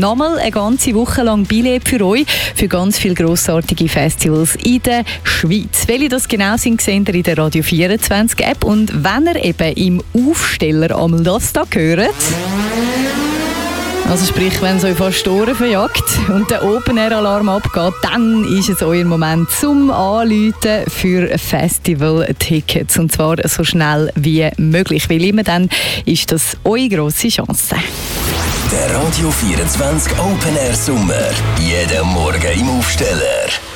Nochmal eine ganze Woche lang Billett für euch, für ganz viele grossartige Festivals in der Schweiz. Welche das genau sind, seht ihr in der Radio 24 App. Und wenn ihr eben im Aufsteller einmal das da hört, also sprich, wenn es euch fast die Ohren verjagt und der Open-Air-Alarm abgeht, dann ist es euer Moment zum Anrufen für Festival-Tickets. Und zwar so schnell wie möglich, weil immer dann ist das eure grosse Chance. Der Radio 24 Open Air Sommer. Jeden Morgen im Aufsteller.